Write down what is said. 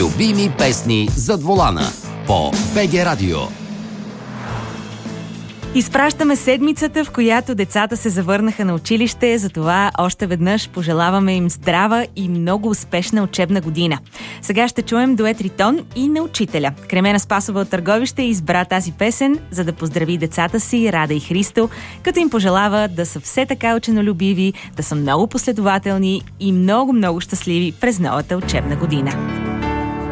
Любими песни зад волана по БГ Радио. Изпращаме седмицата, в която децата се завърнаха на училище, затова още веднъж пожелаваме им здрава и много успешна учебна година. Сега ще чуем дует Ритон и на учителя. Кремена Спасова от Търговище избра тази песен, за да поздрави децата си Рада и Христо, като им пожелава да са все така ученолюбиви, да са много последователни и много щастливи през новата учебна година.